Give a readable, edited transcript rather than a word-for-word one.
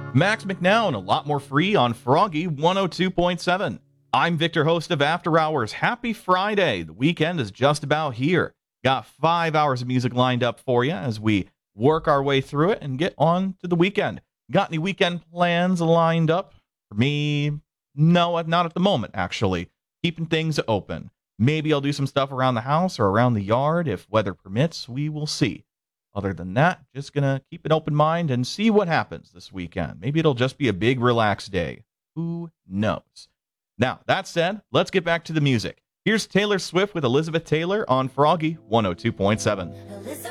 Max McNown, a lot more free on Froggy 102.7. I'm Victor, host of After Hours. Happy Friday. The weekend is just about here. Got 5 hours of music lined up for you as we work our way through it and get on to the weekend. Got any weekend plans lined up? For me, no, not at the moment, actually. Keeping things open. Maybe I'll do some stuff around the house or around the yard. If weather permits, we will see. Other than that, just going to keep an open mind and see what happens this weekend. Maybe it'll just be a big relaxed day. Who knows? Now, that said, let's get back to the music. Here's Taylor Swift with Elizabeth Taylor on Froggy 102.7.